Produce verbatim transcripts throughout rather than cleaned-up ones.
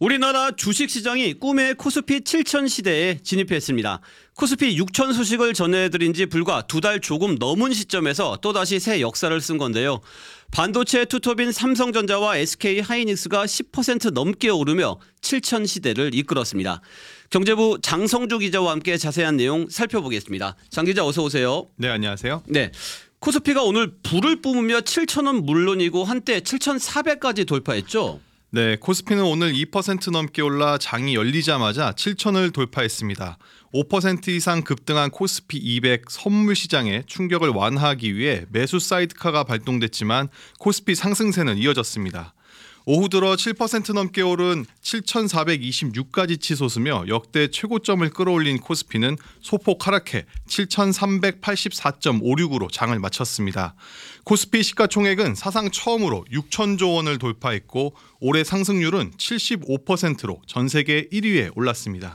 우리나라 주식시장이 꿈의 코스피 칠천 시대에 진입했습니다. 코스피 육천 소식을 전해드린 지 불과 두 달 조금 넘은 시점에서 또다시 새 역사를 쓴 건데요. 반도체 투톱인 삼성전자와 에스케이하이닉스가 십 퍼센트 넘게 오르며 칠천 시대를 이끌었습니다. 경제부 장성주 기자와 함께 자세한 내용 살펴보겠습니다. 장 기자 어서 오세요. 네, 안녕하세요. 네, 코스피가 오늘 불을 뿜으며 칠천 원 물론이고 한때 칠천사백까지 돌파했죠. 네, 코스피는 오늘 이 퍼센트 넘게 올라 장이 열리자마자 칠천을 돌파했습니다. 오 퍼센트 이상 급등한 코스피 이백 선물 시장에 충격을 완화하기 위해 매수 사이드카가 발동됐지만 코스피 상승세는 이어졌습니다. 오후 들어 칠 퍼센트 넘게 오른 칠천사백이십육까지 치솟으며 역대 최고점을 끌어올린 코스피는 소폭 하락해 칠천삼백팔십사 점 오육으로 장을 마쳤습니다. 코스피 시가총액은 사상 처음으로 육천조 원을 돌파했고 올해 상승률은 칠십오 퍼센트로 전 세계 일 위에 올랐습니다.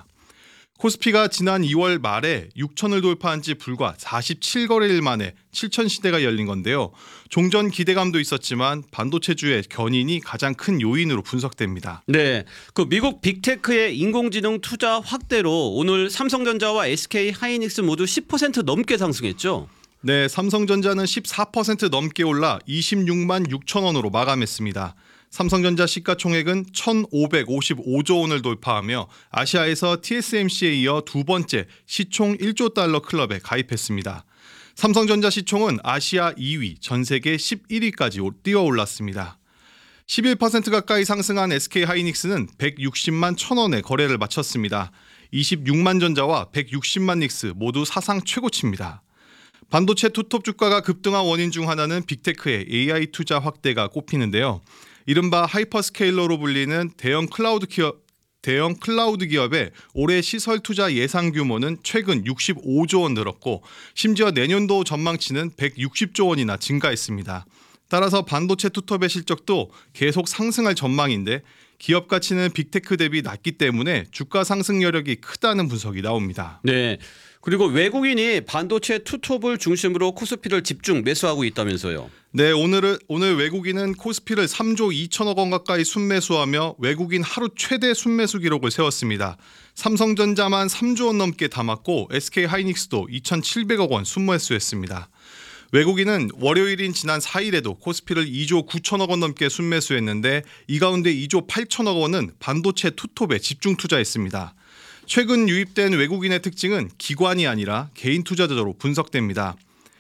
코스피가 지난 이월 말에 육천을 돌파한 지 불과 사십칠 거래일 만에 칠천 시대가 열린 건데요. 종전 기대감도 있었지만 반도체주의 견인이 가장 큰 요인으로 분석됩니다. 네, 그 미국 빅테크의 인공지능 투자 확대로 오늘 삼성전자와 에스케이하이닉스 모두 십 퍼센트 넘게 상승했죠. 네, 삼성전자는 십사 퍼센트 넘게 올라 이십육만 육천 원으로 마감했습니다. 삼성전자 시가총액은 천오백오십오조 원을 돌파하며 아시아에서 티에스엠씨에 이어 두 번째 시총 일조 달러 클럽에 가입했습니다. 삼성전자 시총은 아시아 이 위, 전 세계 십일 위까지 뛰어 올랐습니다. 십일 퍼센트 가까이 상승한 에스케이하이닉스는 백육십만 천 원에 거래를 마쳤습니다. 이십육만 전자와 백육십만 닉스 모두 사상 최고치입니다. 반도체 투톱 주가가 급등한 원인 중 하나는 빅테크의 에이아이 투자 확대가 꼽히는데요. 이른바 하이퍼스케일러로 불리는 대형 클라우드 기업, 대형 클라우드 기업의 올해 시설 투자 예상 규모는 최근 육십오조 원 늘었고 심지어 내년도 전망치는 백육십조 원이나 증가했습니다. 따라서 반도체 투톱의 실적도 계속 상승할 전망인데 기업 가치는 빅테크 대비 낮기 때문에 주가 상승 여력이 크다는 분석이 나옵니다. 네, 그리고 외국인이 반도체 투톱을 중심으로 코스피를 집중 매수하고 있다면서요. 네, 오늘은 오늘 외국인은 코스피를 삼조 이천억 원 가까이 순매수하며 외국인 하루 최대 순매수 기록을 세웠습니다. 삼성전자만 삼조 원 넘게 담았고 에스케이하이닉스도 이천칠백억 원 순매수했습니다. 외국인은 월요일인 지난 사일에도 코스피를 이조 구천억 원 넘게 순매수했는데 이 가운데 이조 팔천억 원은 반도체 투톱에 집중 투자했습니다. 최근 유입된 외국인의 특징은 기관이 아니라 개인 투자자로 분석됩니다.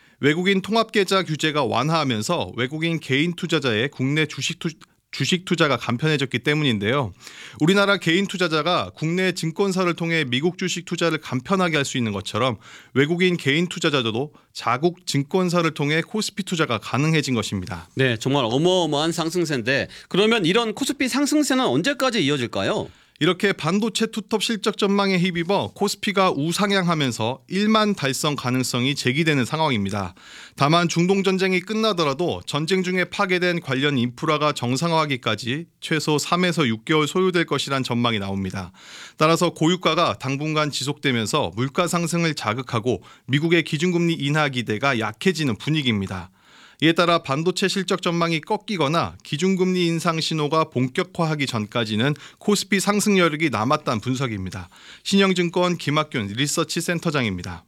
외국인 통합계좌 규제가 완화하면서 외국인 개인 투자자의 국내 주식, 투, 주식 투자가 간편해졌기 때문인데요. 우리나라 개인 투자자가 국내 증권사를 통해 미국 주식 투자를 간편하게 할 수 있는 것처럼 외국인 개인 투자자도 자국 증권사를 통해 코스피 투자가 가능해진 것입니다. 네, 정말 어마어마한 상승세인데 그러면 이런 코스피 상승세는 언제까지 이어질까요? 이렇게 반도체 투톱 실적 전망에 힘입어 코스피가 우상향하면서 일만 달성 가능성이 제기되는 상황입니다. 다만 중동 전쟁이 끝나더라도 전쟁 중에 파괴된 관련 인프라가 정상화하기까지 최소 삼에서 육 개월 소요될 것이란 전망이 나옵니다. 따라서 고유가가 당분간 지속되면서 물가 상승을 자극하고 미국의 기준금리 인하 기대가 약해지는 분위기입니다. 이에 따라 반도체 실적 전망이 꺾이거나 기준금리 인상 신호가 본격화하기 전까지는 코스피 상승 여력이 남았다는 분석입니다. 신영증권 김학균 리서치 센터장입니다.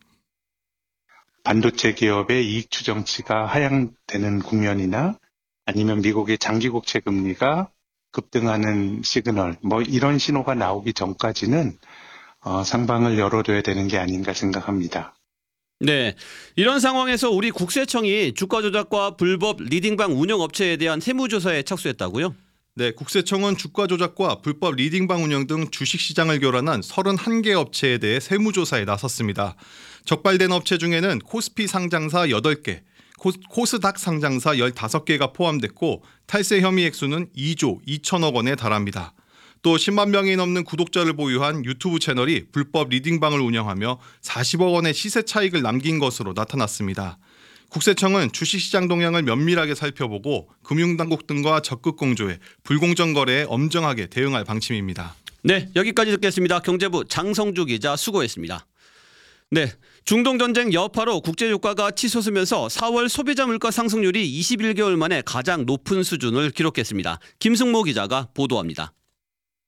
반도체 기업의 이익 추정치가 하향되는 국면이나 아니면 미국의 장기 국채 금리가 급등하는 시그널, 뭐 이런 신호가 나오기 전까지는 어, 상방을 열어둬야 되는 게 아닌가 생각합니다. 네, 이런 상황에서 우리 국세청이 주가 조작과 불법 리딩방 운영업체에 대한 세무조사에 착수했다고요? 네, 국세청은 주가 조작과 불법 리딩방 운영 등 주식시장을 교란한 서른한 개 업체에 대해 세무조사에 나섰습니다. 적발된 업체 중에는 코스피 상장사 여덟 개, 코스닥 상장사 열다섯 개가 포함됐고 탈세 혐의 액수는 이조 이천억 원에 달합니다. 또 십만 명이 넘는 구독자를 보유한 유튜브 채널이 불법 리딩방을 운영하며 사십억 원의 시세 차익을 남긴 것으로 나타났습니다. 국세청은 주식시장 동향을 면밀하게 살펴보고 금융당국 등과 적극 공조해 불공정 거래에 엄정하게 대응할 방침입니다. 네, 여기까지 듣겠습니다. 경제부 장성주 기자 수고했습니다. 네, 중동전쟁 여파로 국제유가가 치솟으면서 사월 소비자 물가 상승률이 이십일 개월 만에 가장 높은 수준을 기록했습니다. 김승모 기자가 보도합니다.